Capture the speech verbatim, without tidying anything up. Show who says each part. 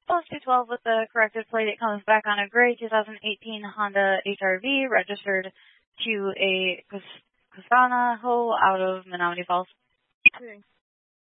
Speaker 1: Plus two twelve with the corrected plate. It comes back on a gray two thousand eighteen Honda H R V registered to a Cusana Ho out of Menominee Falls.
Speaker 2: Okay.